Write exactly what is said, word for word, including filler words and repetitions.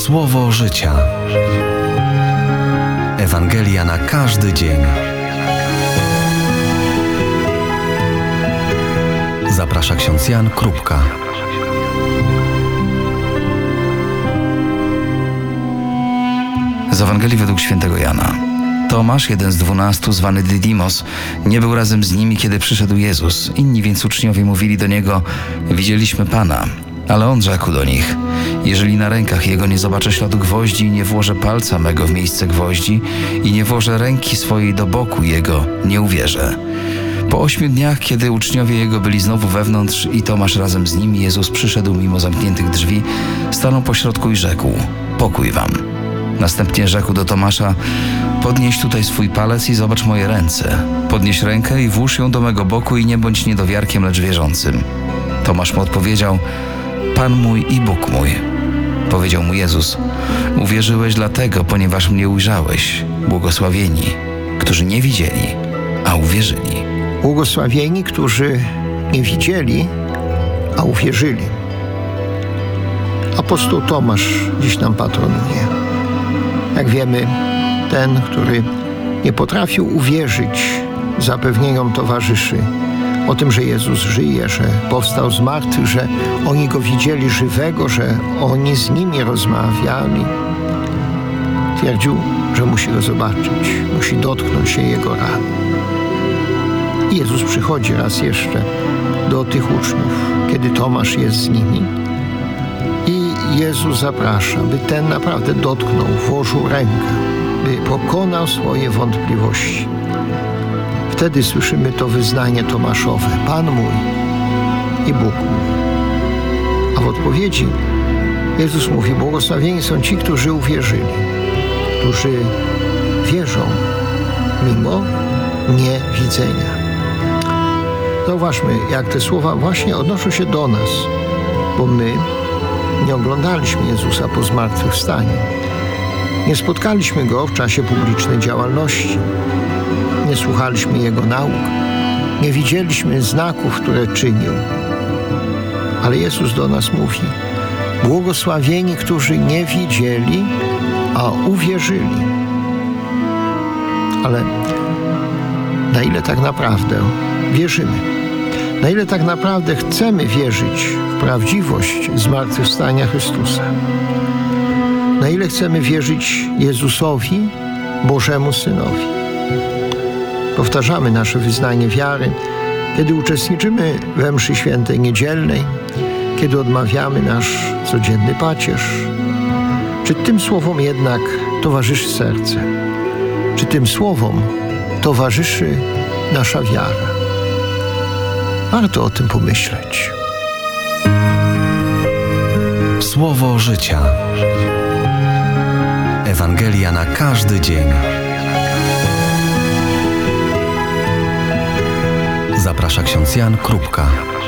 Słowo życia. Ewangelia na każdy dzień. Zaprasza ksiądz Jan Krupka. Z Ewangelii według świętego Jana. Tomasz, jeden z dwunastu, zwany Dydymos, nie był razem z nimi, kiedy przyszedł Jezus. Inni więc uczniowie mówili do Niego: widzieliśmy Pana. Ale On rzekł do nich: jeżeli na rękach Jego nie zobaczę śladu gwoździ i nie włożę palca mego w miejsce gwoździ i nie włożę ręki swojej do boku Jego, nie uwierzę. Po ośmiu dniach, kiedy uczniowie Jego byli znowu wewnątrz i Tomasz razem z nimi, Jezus przyszedł mimo zamkniętych drzwi, stanął pośrodku i rzekł: pokój wam. Następnie rzekł do Tomasza: podnieś tutaj swój palec i zobacz moje ręce. Podnieś rękę i włóż ją do mego boku i nie bądź niedowiarkiem, lecz wierzącym. Tomasz mu odpowiedział: Pan mój i Bóg mój. Powiedział mu Jezus: uwierzyłeś dlatego, ponieważ mnie ujrzałeś. Błogosławieni, którzy nie widzieli, a uwierzyli. Błogosławieni, którzy nie widzieli, a uwierzyli. Apostoł Tomasz dziś nam patronuje. Jak wiemy, ten, który nie potrafił uwierzyć zapewnieniom towarzyszy o tym, że Jezus żyje, że powstał z martwych, że oni Go widzieli żywego, że oni z Nimi rozmawiali, twierdził, że musi Go zobaczyć, musi dotknąć się Jego ran. I Jezus przychodzi raz jeszcze do tych uczniów, kiedy Tomasz jest z nimi, i Jezus zaprasza, by ten naprawdę dotknął, włożył rękę, by pokonał swoje wątpliwości. Wtedy słyszymy to wyznanie tomaszowe: Pan mój i Bóg mój. A w odpowiedzi Jezus mówi: błogosławieni są ci, którzy uwierzyli, którzy wierzą mimo niewidzenia. Zauważmy, jak te słowa właśnie odnoszą się do nas, bo my nie oglądaliśmy Jezusa po zmartwychwstaniu. Nie spotkaliśmy Go w czasie publicznej działalności. Nie słuchaliśmy Jego nauk. Nie widzieliśmy znaków, które czynił. Ale Jezus do nas mówi: błogosławieni, którzy nie widzieli, a uwierzyli. Ale na ile tak naprawdę wierzymy? Na ile tak naprawdę chcemy wierzyć w prawdziwość zmartwychwstania Chrystusa? Na ile chcemy wierzyć Jezusowi, Bożemu Synowi? Powtarzamy nasze wyznanie wiary, kiedy uczestniczymy we mszy świętej niedzielnej, kiedy odmawiamy nasz codzienny pacierz. Czy tym słowom jednak towarzyszy serce? Czy tym słowom towarzyszy nasza wiara? Warto o tym pomyśleć. Słowo życia. Ewangelia na każdy dzień. Zaprasza ksiądz Jan Krupka.